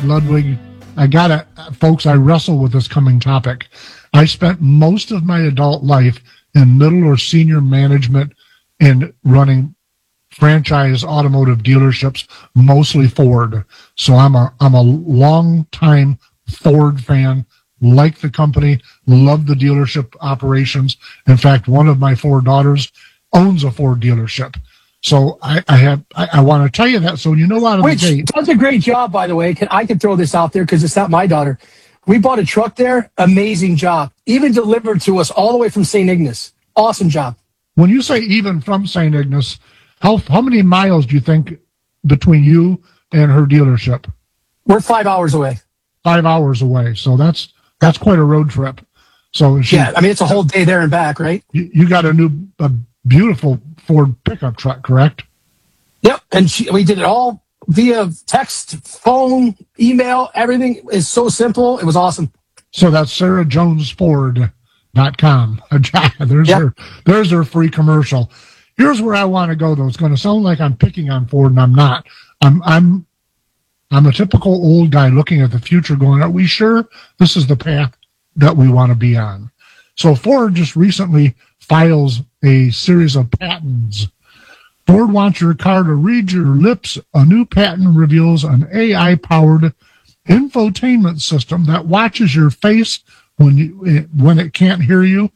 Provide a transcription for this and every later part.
Ludwig, folks, I wrestle with this coming topic. I spent most of my adult life in middle or senior management in running franchise automotive dealerships, mostly Ford. So I'm a long time Ford fan, like the company, love the dealership operations. In fact, one of my 4 daughters owns a Ford dealership. So I want to tell you that, so you know out of the gate. Does a great job, by the way. I can throw this out there because it's not my daughter. We bought a truck there. Amazing job. Even delivered to us all the way from St. Ignace. Awesome job. When you say even from St. Ignace, how many miles do you think between you and her dealership? We're 5 hours away. 5 hours away. So that's quite a road trip. So yeah, I mean, it's a whole day there and back, right? You got a beautiful Ford pickup truck, correct? Yep. And we did it all via text, phone, email. Everything is so simple. It was awesome. So that's SarahJonesFord.com. There's her free commercial. Here's where I want to go, though. It's going to sound like I'm picking on Ford, and I'm not. I'm a typical old guy looking at the future going, are we sure this is the path that we want to be on? So Ford just recently files a series of patents. Ford wants your car to read your lips. A new patent reveals an AI-powered infotainment system that watches your face when it can't hear you.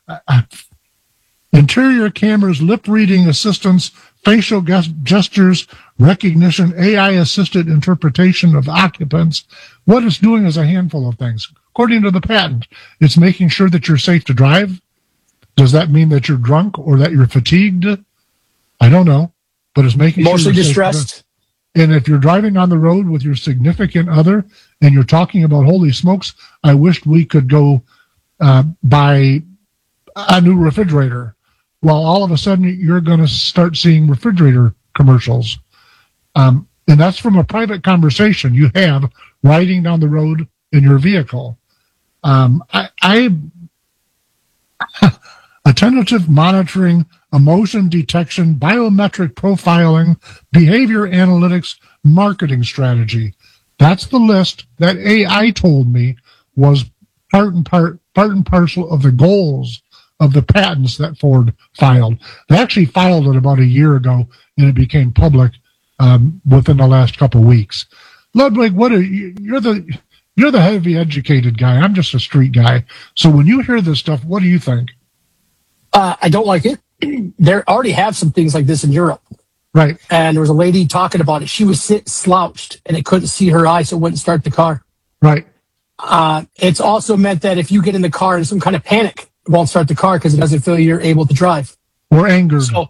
Interior cameras, lip reading assistance, facial gestures, recognition, AI-assisted interpretation of occupants. What it's doing is a handful of things. According to the patent, it's making sure that you're safe to drive. Does that mean that you're drunk or that you're fatigued? I don't know, but it's making mostly distressed. And if you're driving on the road with your significant other and you're talking about, holy smokes, I wished we could go buy a new refrigerator. Well, all of a sudden you're going to start seeing refrigerator commercials. And that's from a private conversation you have riding down the road in your vehicle. Attentive monitoring, emotion detection, biometric profiling, behavior analytics, marketing strategy. That's the list that AI told me was part and parcel of the goals of the patents that Ford filed. They actually filed it about a year ago, and it became public within the last couple of weeks. Ludwig, you're the heavy educated guy. I'm just a street guy. So when you hear this stuff, what do you think? I don't like it. They already have some things like this in Europe. Right. And there was a lady talking about it. She was slouched, and it couldn't see her eyes, so it wouldn't start the car. Right. It's also meant that if you get in the car in some kind of panic, it won't start the car because it doesn't feel you're able to drive. Or angered. So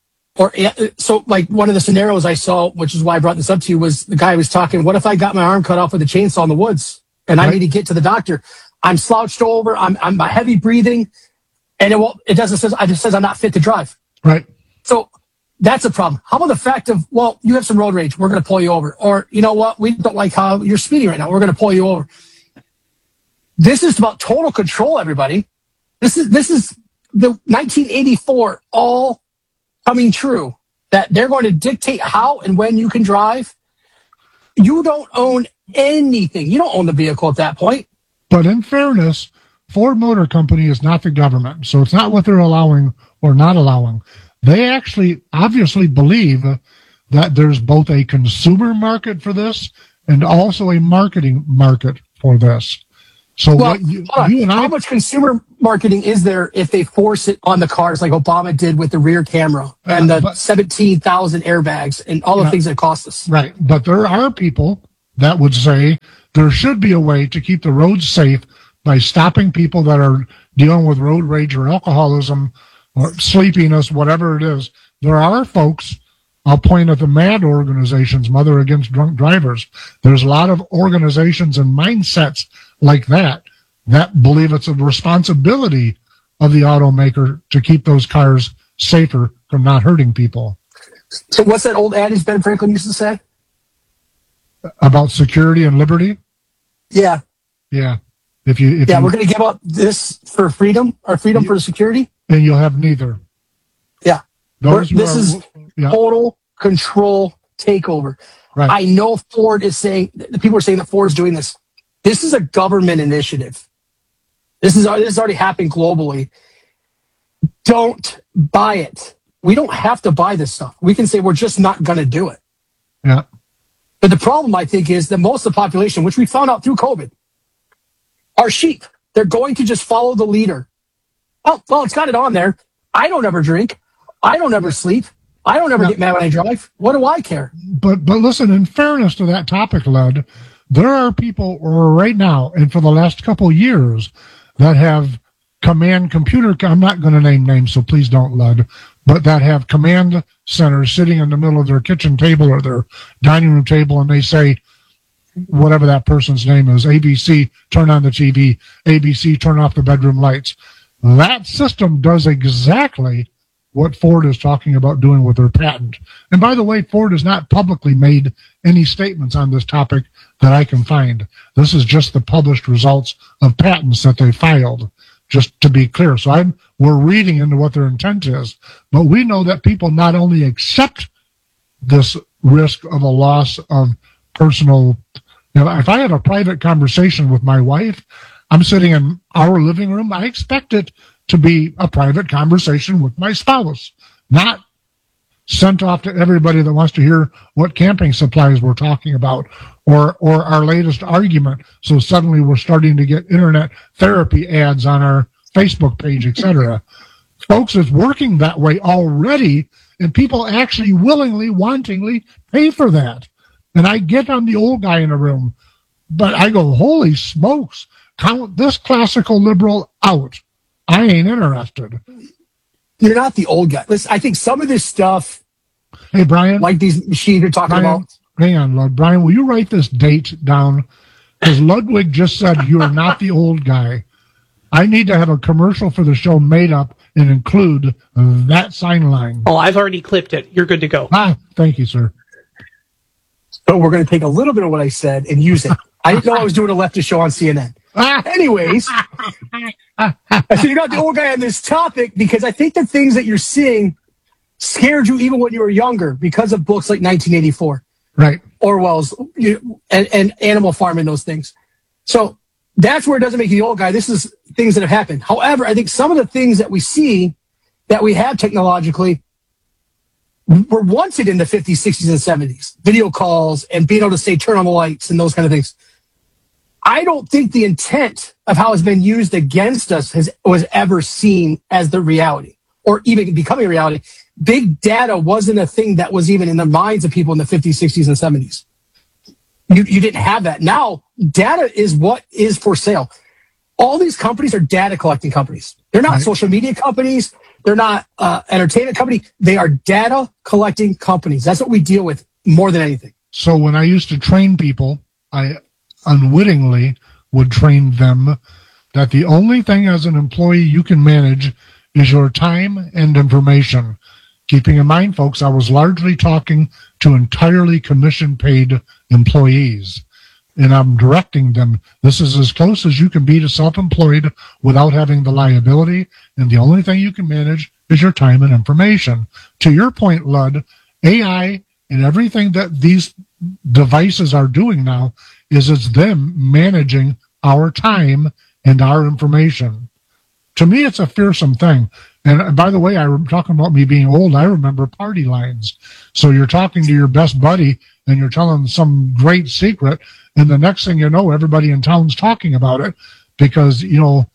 like one of the scenarios I saw, which is why I brought this up to you, was the guy was talking, what if I got my arm cut off with a chainsaw in the woods and I need to get to the doctor? I'm slouched over, I'm heavy breathing, and it just says I'm not fit to drive. Right. So that's a problem. How about the fact of, well, you have some road rage, we're going to pull you over. Or, you know what, we don't like how you're speeding right now, we're going to pull you over. This is about total control, everybody. This is the 1984 all coming true, that they're going to dictate how and when you can drive. You don't own anything. You don't own the vehicle at that point. But in fairness, Ford Motor Company is not the government, so it's not what they're allowing or not allowing. They actually obviously believe that there's both a consumer market for this and also a marketing market for this. So well, how much consumer marketing is there if they force it on the cars like Obama did with the rear camera and the 17,000 airbags and all the things that cost us? Right. But there are people that would say there should be a way to keep the roads safe by stopping people that are dealing with road rage or alcoholism or sleepiness, whatever it is. There are folks, I'll point at the MAD organizations, Mother Against Drunk Drivers. There's a lot of organizations and mindsets like that believe it's a responsibility of the automaker to keep those cars safer from not hurting people. So what's that old adage Ben Franklin used to say? About security and liberty? Yeah. Yeah. We're going to give up this for freedom, or freedom for security. And you'll have neither. Yeah. This is total control takeover. Right. I know Ford is saying, the people are saying that Ford is doing this. This is a government initiative. This is already happening globally. Don't buy it. We don't have to buy this stuff. We can say we're just not going to do it. Yeah. But the problem, I think, is that most of the population, which we found out through COVID, are sheep. They're going to just follow the leader. Oh, well, it's got it on there. I don't ever drink. I don't ever sleep. I don't ever get mad when I drive. What do I care? But listen, in fairness to that topic, Lud, there are people right now and for the last couple of years that have command computer. I'm not going to name names, so please don't, Lud, but that have command centers sitting in the middle of their kitchen table or their dining room table, and they say, whatever that person's name is, ABC, turn on the TV, ABC, turn off the bedroom lights. That system does exactly what Ford is talking about doing with their patent. And by the way, Ford has not publicly made any statements on this topic that I can find. This is just the published results of patents that they filed, just to be clear. So we're reading into what their intent is. But we know that people not only accept this risk of a loss of personal, if I have a private conversation with my wife, I'm sitting in our living room, I expect it to be a private conversation with my spouse, not sent off to everybody that wants to hear what camping supplies we're talking about or our latest argument. So suddenly we're starting to get internet therapy ads on our Facebook page, etc. Folks, it's working that way already, and people actually willingly, wantingly pay for that. And I get I'm the old guy in the room, but I go, holy smokes, count this classical liberal out. I ain't interested. You're not the old guy. Listen, I think some of this stuff, hey, Brian, like these machines you're talking about. Hang on, Lud. Brian, will you write this date down? Because Ludwig just said you are not the old guy. I need to have a commercial for the show made up and include that sign line. Oh, I've already clipped it. You're good to go. Thank you, sir. So we're going to take a little bit of what I said and use it. I didn't know I was doing a leftist show on CNN. Anyways, I said you're not the old guy on this topic because I think the things that you're seeing scared you even when you were younger because of books like 1984. Right. Orwell's and Animal Farm and those things. So that's where it doesn't make you the old guy. This is things that have happened. However, I think some of the things that we see that we have technologically were wanted in the 50s, 60s, and 70s. Video calls and being able to say turn on the lights and those kind of things. I don't think the intent of how it's been used against us was ever seen as the reality or even becoming a reality. Big data wasn't a thing that was even in the minds of people in the 50s, 60s, and 70s. You didn't have that. Now, data is what is for sale. All these companies are data collecting companies. They're not social media companies. They're not entertainment company. They are data collecting companies. That's what we deal with more than anything. So when I used to train people, I unwittingly would train them that the only thing as an employee you can manage is your time and information. Keeping in mind, folks, I was largely talking to entirely commission-paid employees, and I'm directing them. This is as close as you can be to self-employed without having the liability, and the only thing you can manage is your time and information. To your point, Lud, AI and everything that these devices are doing now is it's them managing our time and our information. To me, it's a fearsome thing. And by the way, I'm talking about me being old. I remember party lines. So you're talking to your best buddy and you're telling them some great secret. And the next thing you know, everybody in town's talking about it because, you know,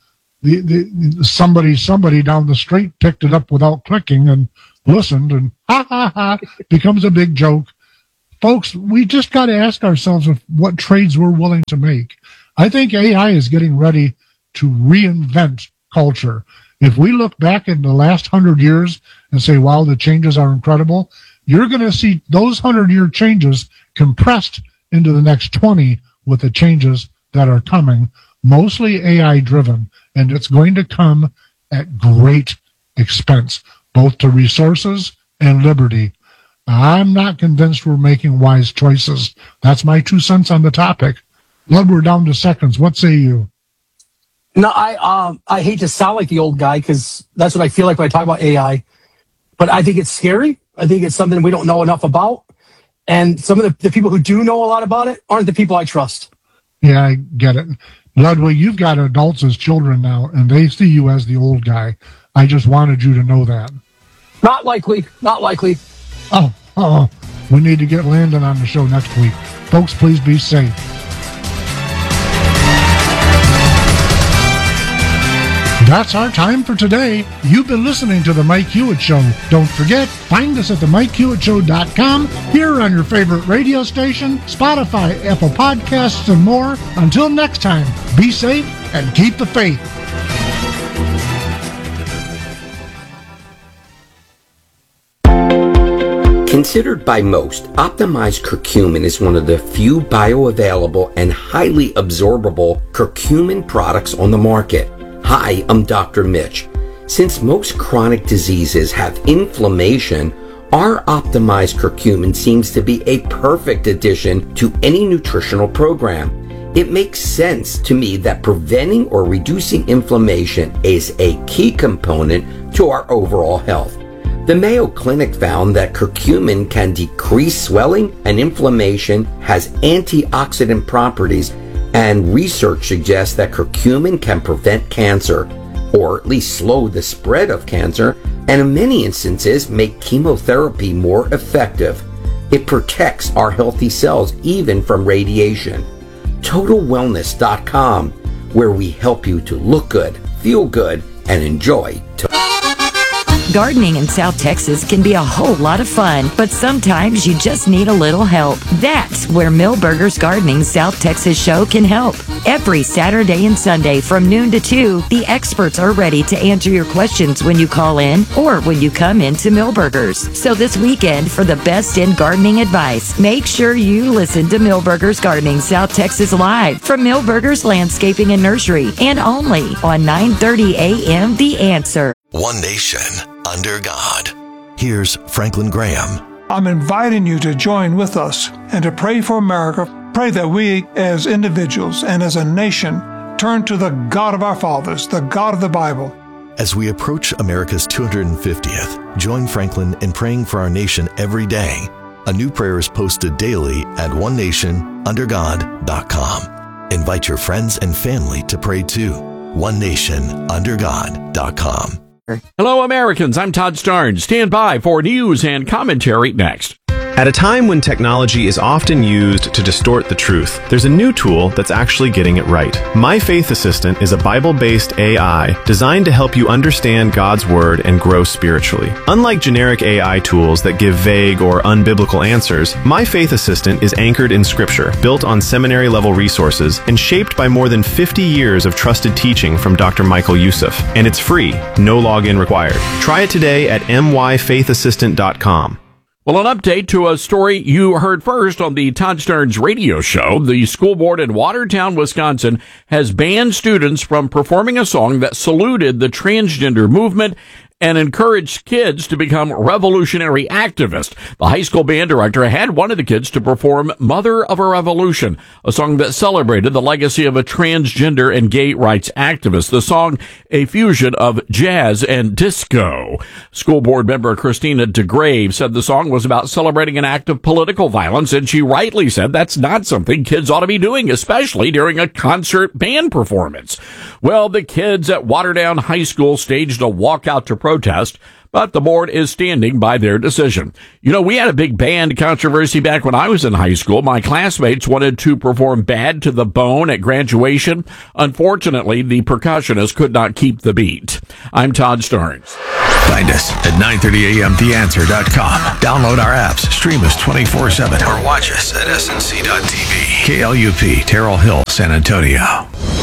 somebody down the street picked it up without clicking and listened and becomes a big joke. Folks, we just got to ask ourselves what trades we're willing to make. I think AI is getting ready to reinvent culture. If we look back in the last 100 years and say, wow, the changes are incredible, you're going to see those 100-year changes compressed into the next 20 with the changes that are coming, mostly AI-driven, and it's going to come at great expense, both to resources and liberty. I'm not convinced we're making wise choices. That's my 2 cents on the topic. Lud, we're down to seconds. What say you? No, I hate to sound like the old guy because that's what I feel like when I talk about AI. But I think it's scary. I think it's something we don't know enough about. And some of the people who do know a lot about it aren't the people I trust. Yeah, I get it. Ludwig, you've got adults as children now, and they see you as the old guy. I just wanted you to know that. Not likely. Not likely. Oh, we need to get Landon on the show next week. Folks, please be safe. That's our time for today. You've been listening to The Mike Hewitt Show. Don't forget, find us at themikehewitt.com, here on your favorite radio station, Spotify, Apple Podcasts, and more. Until next time, be safe and keep the faith. Considered by most, optimized curcumin is one of the few bioavailable and highly absorbable curcumin products on the market. Hi, I'm Dr. Mitch. Since most chronic diseases have inflammation, our optimized curcumin seems to be a perfect addition to any nutritional program. It makes sense to me that preventing or reducing inflammation is a key component to our overall health. The Mayo Clinic found that curcumin can decrease swelling and inflammation, has antioxidant properties, and research suggests that curcumin can prevent cancer, or at least slow the spread of cancer, and in many instances make chemotherapy more effective. It protects our healthy cells even from radiation. TotalWellness.com, where we help you to look good, feel good, and enjoy. Gardening in South Texas can be a whole lot of fun, but sometimes you just need a little help. That's where Millburgers Gardening South Texas show can help. Every Saturday and Sunday from noon to 2, the experts are ready to answer your questions when you call in or when you come into Millburgers. So this weekend, for the best in gardening advice, make sure you listen to Millburgers Gardening South Texas live from Millburgers Landscaping and Nursery, and only on 9:30 a.m. The Answer. One nation under God. Here's Franklin Graham. I'm inviting you to join with us and to pray for America. Pray that we as individuals and as a nation turn to the God of our fathers, the God of the Bible. As we approach America's 250th, join Franklin in praying for our nation every day. A new prayer is posted daily at onenationundergod.com. Invite your friends and family to pray too. onenationundergod.com. Hello, Americans. I'm Todd Starnes. Stand by for news and commentary next. At a time when technology is often used to distort the truth, there's a new tool that's actually getting it right. My Faith Assistant is a Bible-based AI designed to help you understand God's Word and grow spiritually. Unlike generic AI tools that give vague or unbiblical answers, My Faith Assistant is anchored in Scripture, built on seminary-level resources, and shaped by more than 50 years of trusted teaching from Dr. Michael Youssef. And it's free, no login required. Try it today at myfaithassistant.com. Well, an update to a story you heard first on the Todd Starnes radio show. The school board in Watertown, Wisconsin, has banned students from performing a song that saluted the transgender movement and encouraged kids to become revolutionary activists. The high school band director had one of the kids to perform Mother of a Revolution, a song that celebrated the legacy of a transgender and gay rights activist. The song, a fusion of jazz and disco. School board member Christina DeGrave said the song was about celebrating an act of political violence, and she rightly said that's not something kids ought to be doing, especially during a concert band performance. Well, the kids at Watertown High School staged a walkout to protest, but the board is standing by their decision. You know, we had a big band controversy back when I was in high school. My classmates wanted to perform Bad to the Bone at graduation. Unfortunately, the percussionist could not keep the beat. I'm Todd Starnes. Find us at 930 am theanswer.com. Download our apps, stream us 24/7, or watch us at snc.tv. KLUP, Terrell Hill, San Antonio.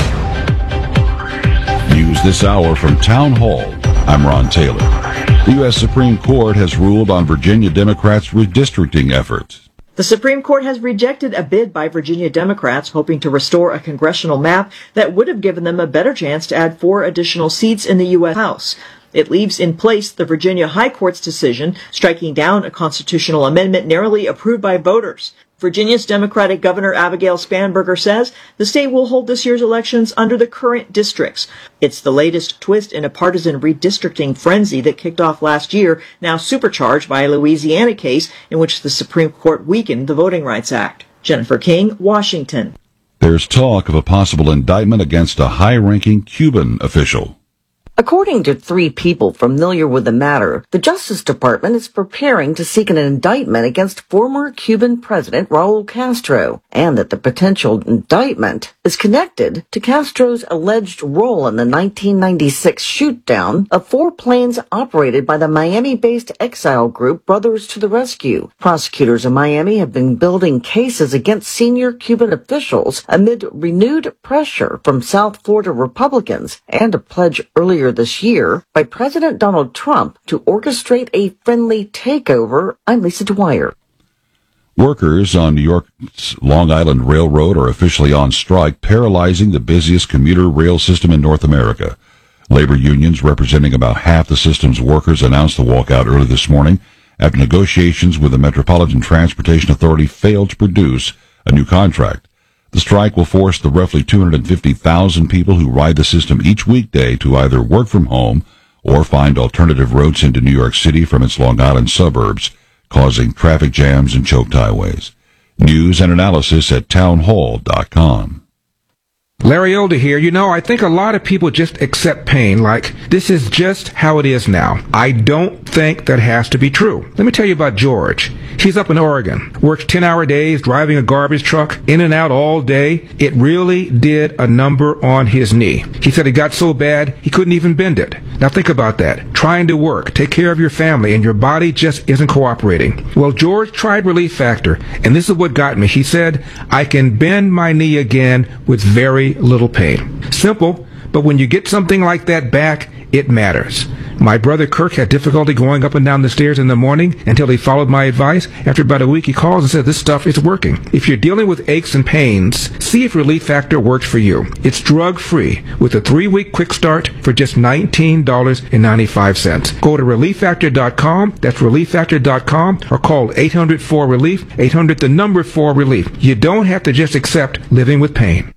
News this hour from Town Hall. I'm Ron Taylor. The U.S. Supreme Court has ruled on Virginia Democrats' redistricting efforts. The Supreme Court has rejected a bid by Virginia Democrats hoping to restore a congressional map that would have given them a better chance to add 4 additional seats in the U.S. House. It leaves in place the Virginia High Court's decision striking down a constitutional amendment narrowly approved by voters. Virginia's Democratic Governor Abigail Spanberger says the state will hold this year's elections under the current districts. It's the latest twist in a partisan redistricting frenzy that kicked off last year, now supercharged by a Louisiana case in which the Supreme Court weakened the Voting Rights Act. Jennifer King, Washington. There's talk of a possible indictment against a high-ranking Cuban official. According to 3 people familiar with the matter, the Justice Department is preparing to seek an indictment against former Cuban President Raul Castro, and that the potential indictment is connected to Castro's alleged role in the 1996 shoot-down of 4 planes operated by the Miami-based exile group Brothers to the Rescue. Prosecutors in Miami have been building cases against senior Cuban officials amid renewed pressure from South Florida Republicans and a pledge earlier this year by President Donald Trump to orchestrate a friendly takeover. I'm Lisa Dwyer. Workers on New York's Long Island Railroad are officially on strike, paralyzing the busiest commuter rail system in North America. Labor unions representing about half the system's workers announced the walkout early this morning after negotiations with the Metropolitan Transportation Authority failed to produce a new contract. The strike will force the roughly 250,000 people who ride the system each weekday to either work from home or find alternative routes into New York City from its Long Island suburbs, causing traffic jams and choked highways. News and analysis at townhall.com. Larry Older here. You know, I think a lot of people just accept pain like this is just how it is now. I don't think that has to be true. Let me tell you about George. He's up in Oregon, works 10-hour days, driving a garbage truck, in and out all day. It really did a number on his knee. He said it got so bad he couldn't even bend it. Now think about that. Trying to work, take care of your family, and your body just isn't cooperating. Well, George tried Relief Factor, and this is what got me. He said, I can bend my knee again with very little pain. Simple, but when you get something like that back, it matters. My brother Kirk had difficulty going up and down the stairs in the morning until he followed my advice. After about a week, he calls and says, this stuff is working. If you're dealing with aches and pains, see if Relief Factor works for you. It's drug-free with a 3-week quick start for just $19.95. Go to ReliefFactor.com. That's ReliefFactor.com, or call 800-4-RELIEF, 800-4-RELIEF. You don't have to just accept living with pain.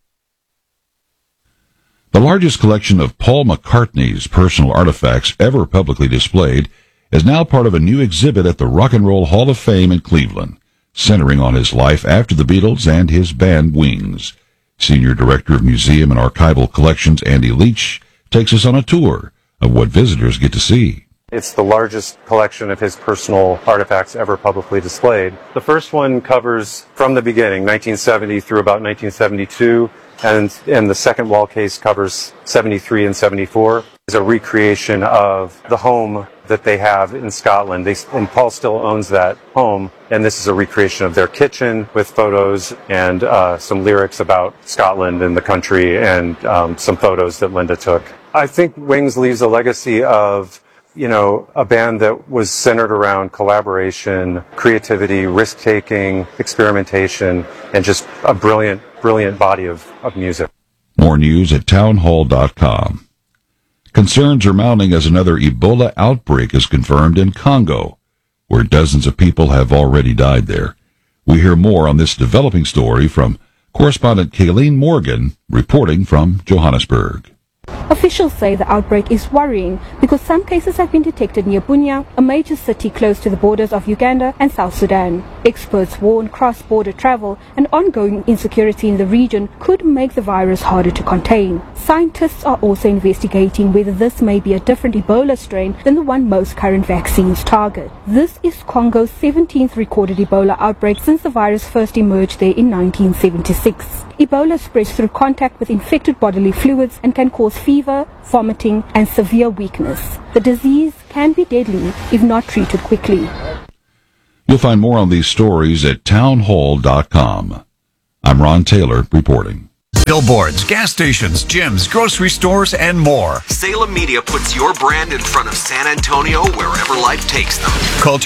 The largest collection of Paul McCartney's personal artifacts ever publicly displayed is now part of a new exhibit at the Rock and Roll Hall of Fame in Cleveland, centering on his life after the Beatles and his band Wings. Senior Director of Museum and Archival Collections Andy Leach takes us on a tour of what visitors get to see. It's the largest collection of his personal artifacts ever publicly displayed. The first one covers from the beginning, 1970 through about 1972. And the second wall case covers 73 and 74. It's a recreation of the home that they have in Scotland. And Paul still owns that home. And this is a recreation of their kitchen with photos and some lyrics about Scotland and the country and some photos that Linda took. I think Wings leaves a legacy of, you know, a band that was centered around collaboration, creativity, risk-taking, experimentation, and just a brilliant body of music. More news at townhall.com. Concerns are mounting as another Ebola outbreak is confirmed in Congo, where dozens of people have already died there. We hear more on this developing story from correspondent Kayleen Morgan, reporting from Johannesburg. Officials say the outbreak is worrying because some cases have been detected near Bunia, a major city close to the borders of Uganda and South Sudan. Experts warn cross-border travel and ongoing insecurity in the region could make the virus harder to contain. Scientists are also investigating whether this may be a different Ebola strain than the one most current vaccines target. This is Congo's 17th recorded Ebola outbreak since the virus first emerged there in 1976. Ebola spreads through contact with infected bodily fluids and can cause fever, vomiting, and severe weakness. The disease can be deadly if not treated quickly. You'll find more on these stories at townhall.com. I'm Ron Taylor reporting. Billboards, gas stations, gyms, grocery stores, and more. Salem Media puts your brand in front of San Antonio wherever life takes them. Call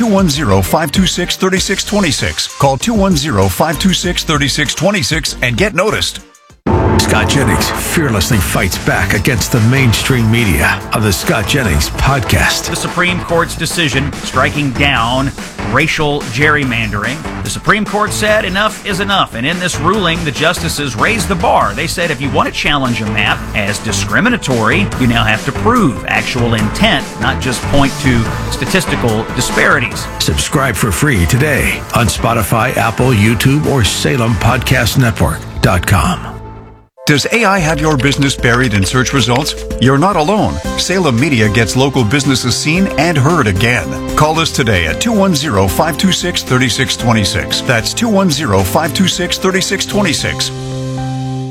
210-526-3626. Call 210-526-3626 and get noticed. Scott Jennings fearlessly fights back against the mainstream media on the Scott Jennings Podcast. The Supreme Court's decision striking down racial gerrymandering. The Supreme Court said enough is enough, and in this ruling, the justices raised the bar. They said if you want to challenge a map as discriminatory, you now have to prove actual intent, not just point to statistical disparities. Subscribe for free today on Spotify, Apple, YouTube, or SalemPodcastNetwork.com. Does AI have your business buried in search results? You're not alone. Salem Media gets local businesses seen and heard again. Call us today at 210-526-3626. That's 210-526-3626.